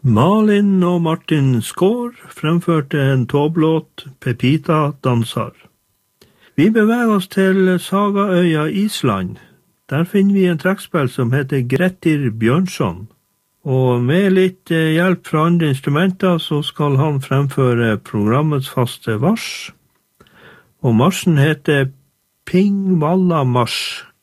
Malin og Martin Skår fremførte en tåblåt, Pepita dansar. Vi beveger oss til Sagaøya Island. Der finner vi en trekkspill som heter Grettir Bjørnson. Og med litt hjelp fra andre instrumenter så skal han fremføre programmets faste vars. Og marsen heter Pingvalla Mars.